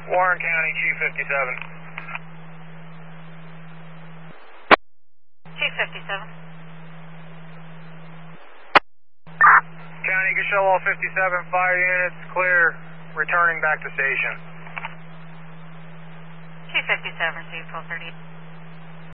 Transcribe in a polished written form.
Warren County, Chief 57. Chief 57. County, Gashel 57, fire units clear, returning back to station. Chief 57, received 1230.